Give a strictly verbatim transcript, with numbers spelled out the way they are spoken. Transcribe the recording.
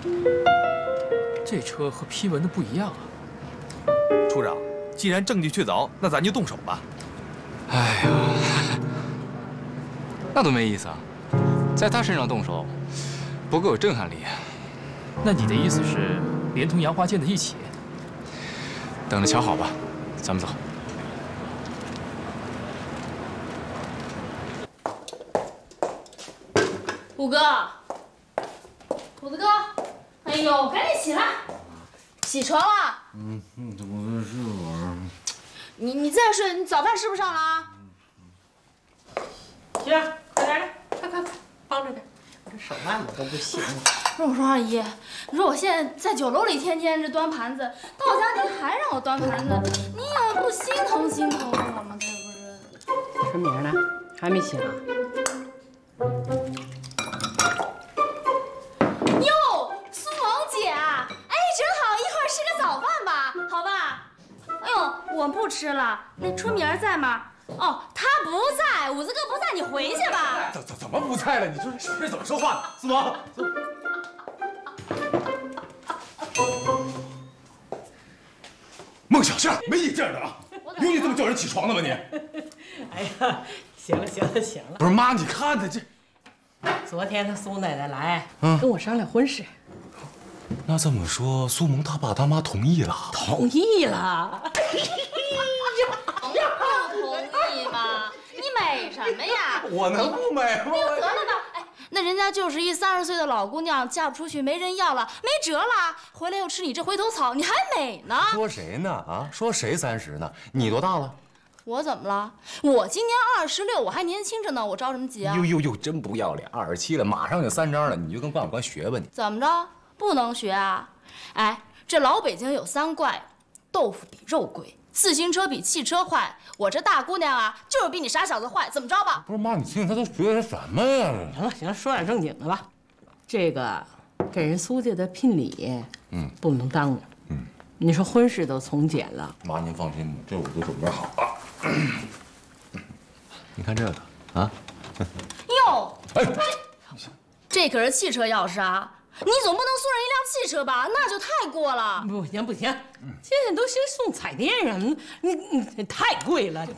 这车和批文的不一样啊。 处长，既然证据确凿，那咱就动手吧。 哎呀，那多没意思啊！在他身上动手，不够有震撼力。 那你的意思是，连同杨华建的一起？ 等着瞧好吧，咱们走。 虎哥，虎子哥，哎呦，赶紧起来，起床了。 嗯嗯，我是我。 你你再睡，你早饭吃不上了啊。 行，快点的，快快快，帮着点，我这手慢我都不行了。 不是我说阿姨，你说我现在在酒楼里天天这端盘子，到家您还让我端盘子，你也不心疼心疼我吗？这不是？ 春明呢？还没醒啊？ 哟，苏萌姐，哎，正好一会儿吃个早饭吧，好吧？哎呦，我不吃了。那春明在吗？哦，他不在，五子哥不在，你回去吧。 怎怎怎么不在了？你说这这怎么说话呢？苏萌，孟小倩，没你这样的啊！有你这么叫人起床的吗你？ 哎呀，行了行了行了。 不是妈，你看他这。 昨天他苏奶奶来，嗯，跟我商量婚事。 那这么说，苏萌他爸他妈同意了？ 同意了。 同意不同意吧？你美什么呀？ 我能不美吗？ 得了吧，哎，那人家就是一三十岁的老姑娘，嫁不出去，没人要了，没辙了，回来又吃你这回头草，你还美呢？ 说谁呢？啊，说谁三十呢？你多大了？ 我怎么了？我今年二十六，我还年轻着呢，我着什么急啊？ 呦呦呦，真不要脸！二十七了，马上就三张了，你就跟管管官学吧你。 怎么着？不能学啊？哎，这老北京有三怪：豆腐比肉贵，自行车比汽车坏。我这大姑娘啊，就是比你傻小子坏。怎么着吧？ 不是妈，你听听他都学的什么呀？ 行了行了，说点正经的吧。这个给人苏家的聘礼，嗯，不能耽误。嗯，你说婚事都从简了。 妈，您放心，这我都准备好了。 你看这个啊， 哟，哎，这可是汽车钥匙啊！你总不能送人一辆汽车吧？那就太过了。 不行不行，现在都兴送彩电啊，你你太贵了。